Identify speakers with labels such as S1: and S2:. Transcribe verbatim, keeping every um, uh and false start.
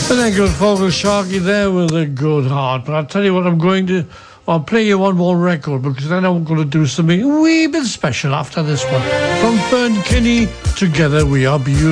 S1: And then good Fogel Sharky there with a good heart. But I'll tell you what, I'm going to... I'll play you one more record because then I'm going to do something a wee bit special after this one. From Fern Kinney, Together We Are Beautiful.